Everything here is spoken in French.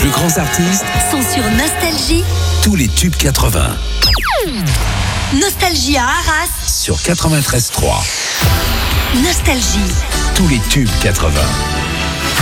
plus grands artistes sont sur Nostalgie. Tous les tubes 80. Nostalgie à Arras Sur 93.3. Nostalgie. Tous les tubes 80.